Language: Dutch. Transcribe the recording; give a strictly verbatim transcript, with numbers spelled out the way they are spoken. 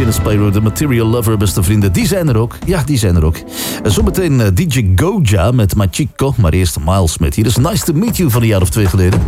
Gin and Spyro, de Material Lover, beste vrienden. Die zijn er ook. Ja, die zijn er ook. En zometeen D J Goja met Machiko. Maar eerst Miles Smith. Hier is Nice to Meet You van een jaar of twee geleden.